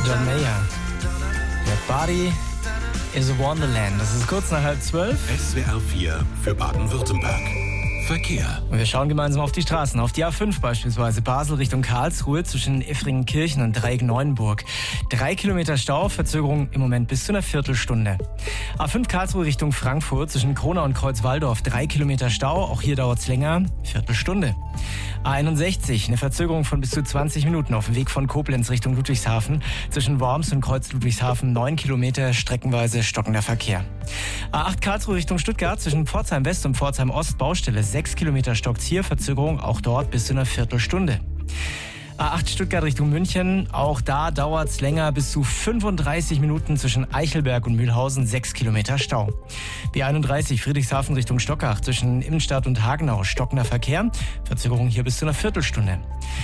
John Mayer. Your body is a wonderland. Das ist kurz nach 11:30. SWR 4 für Baden-Württemberg. Verkehr. Und wir schauen gemeinsam auf die Straßen. Auf die A5 beispielsweise Basel Richtung Karlsruhe zwischen Effringenkirchen und Dreieck-Neuenburg. 3 Kilometer Stau, Verzögerung im Moment bis zu einer Viertelstunde. A5 Karlsruhe Richtung Frankfurt zwischen Kronau und Kreuzwaldorf. 3 Kilometer Stau, auch hier dauert es länger, Viertelstunde. A61, eine Verzögerung von bis zu 20 Minuten auf dem Weg von Koblenz Richtung Ludwigshafen. Zwischen Worms und Kreuz Ludwigshafen 9 Kilometer, streckenweise stockender Verkehr. A8 Karlsruhe Richtung Stuttgart zwischen Pforzheim West und Pforzheim Ost Baustelle. 6 Kilometer stockt's hier, Verzögerung auch dort bis zu einer Viertelstunde. A8 Stuttgart Richtung München, auch da dauert's länger, bis zu 35 Minuten zwischen Eichelberg und Mühlhausen, 6 Kilometer Stau. B31 Friedrichshafen Richtung Stockach zwischen Immenstadt und Hagenau, stockender Verkehr, Verzögerung hier bis zu einer Viertelstunde.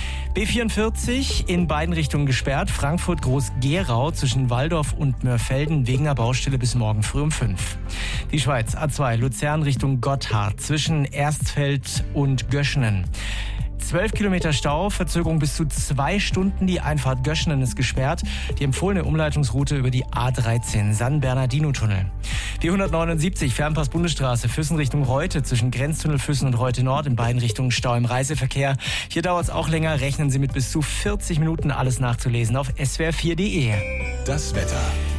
B44 in beiden Richtungen gesperrt, Frankfurt Groß-Gerau zwischen Walldorf und Mörfelden wegen einer Baustelle bis morgen früh um 5. Die Schweiz A2 Luzern Richtung Gotthard zwischen Erstfeld und Göschenen. 12 Kilometer Stau, Verzögerung bis zu 2 Stunden. Die Einfahrt Göschenen ist gesperrt. Die empfohlene Umleitungsroute über die A13 San Bernardino-Tunnel. Die 179 Fernpass-Bundesstraße Füssen Richtung Reute zwischen Grenztunnel Füssen und Reute Nord in beiden Richtungen Stau im Reiseverkehr. Hier dauert es auch länger. Rechnen Sie mit bis zu 40 Minuten. Alles nachzulesen auf swr4.de. Das Wetter.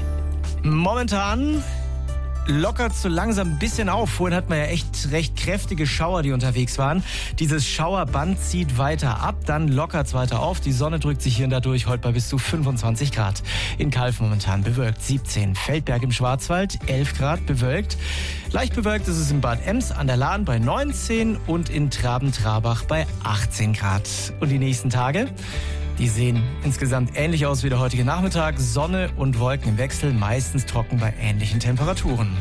Momentan lockert so langsam ein bisschen auf. Vorhin hat man ja echt recht kräftige Schauer, die unterwegs waren. Dieses Schauerband zieht weiter ab, dann lockert es weiter auf. Die Sonne drückt sich hier und da durch, heute bei bis zu 25 Grad. In Kalf momentan bewölkt 17, Feldberg im Schwarzwald 11 Grad bewölkt. Leicht bewölkt ist es in Bad Ems an der Lahn bei 19 und in Traben-Trabach bei 18 Grad. Und die nächsten Tage? Die sehen insgesamt ähnlich aus wie der heutige Nachmittag. Sonne und Wolken im Wechsel, meistens trocken bei ähnlichen Temperaturen.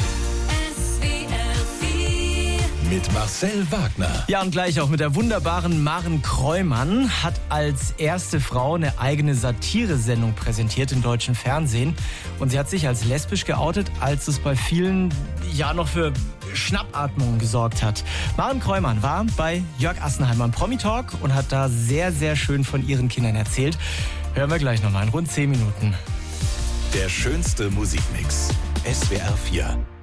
Mit Marcel Wagner. Ja, und gleich auch mit der wunderbaren Maren Kreumann. Hat als erste Frau eine eigene Satiresendung präsentiert im deutschen Fernsehen. Und sie hat sich als lesbisch geoutet, als es bei vielen ja noch für Schnappatmungen gesorgt hat. Maren Kreumann war bei Jörg Assenheimer im Promi-Talk und hat da sehr, sehr schön von ihren Kindern erzählt. Hören wir gleich nochmal in rund 10 Minuten. Der schönste Musikmix. SWR 4.